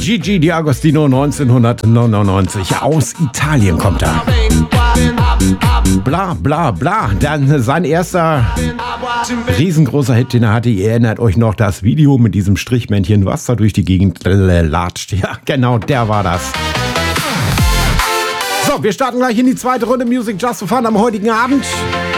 Gigi D'Agostino 1999. Aus Italien kommt er. Bla bla bla. Dann sein erster riesengroßer Hit, den er hatte. Ihr erinnert euch noch das Video mit diesem Strichmännchen, was da durch die Gegend latscht. Ja, genau, der war das. So, wir starten gleich in die zweite Runde Music Just for Fun am heutigen Abend.